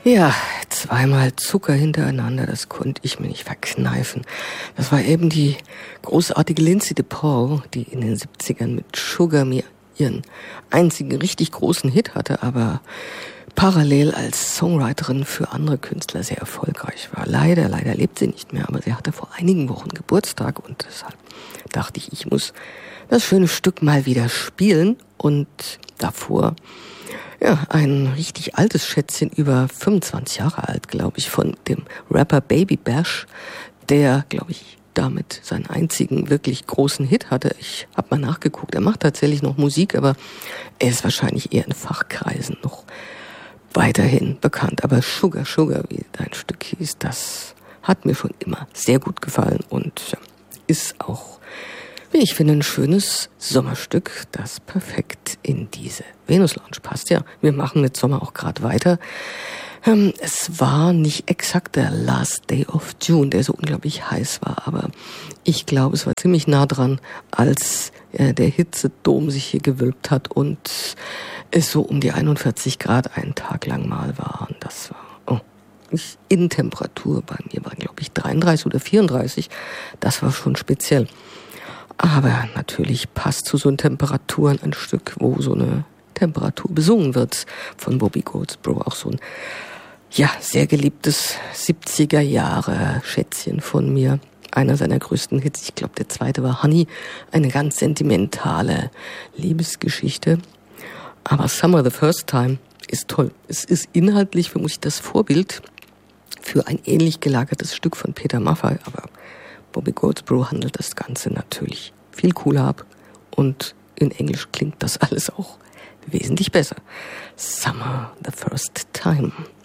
Ja, zweimal Zucker hintereinander, das konnte ich mir nicht verkneifen. Das war eben die großartige Lindsay DePaul, die in den 70ern mit Sugar Me ihren einzigen richtig großen Hit hatte, aber parallel als Songwriterin für andere Künstler sehr erfolgreich war. Leider lebt sie nicht mehr, aber sie hatte vor einigen Wochen Geburtstag und deshalb dachte ich, ich muss das schöne Stück mal wieder spielen und davor ein richtig altes Schätzchen, über 25 Jahre alt, glaube ich, von dem Rapper Baby Bash, der, glaube ich, damit seinen einzigen wirklich großen Hit hatte. Ich habe mal nachgeguckt, er macht tatsächlich noch Musik, aber er ist wahrscheinlich eher in Fachkreisen noch weiterhin bekannt. Aber Sugar, wie dein Stück hieß, das hat mir schon immer sehr gut gefallen und ist auch, wie ich finde, ein schönes Sommerstück, das perfekt in diese Venus Lounge passt. Ja, wir machen mit Sommer auch gerade weiter. Es war nicht exakt der Last Day of June, der so unglaublich heiß war, aber ich glaube, es war ziemlich nah dran, als der Hitzedom sich hier gewölbt hat und es so um die 41 Grad einen Tag lang mal war. Und das war Innentemperatur bei mir war, glaube ich, 33 oder 34. Das war schon speziell. Aber natürlich passt zu so einen Temperaturen ein Stück, wo so eine Temperatur besungen wird von Bobby Goldsboro. Auch so ein, sehr geliebtes 70er Jahre Schätzchen von mir. Einer seiner größten Hits, ich glaube der zweite war Honey, eine ganz sentimentale Liebesgeschichte. Aber Summer the First Time ist toll. Es ist inhaltlich für mich das Vorbild für ein ähnlich gelagertes Stück von Peter Maffay, aber Bobby Goldsboro handelt das Ganze natürlich viel cooler ab und in Englisch klingt das alles auch wesentlich besser. Summer the First Time.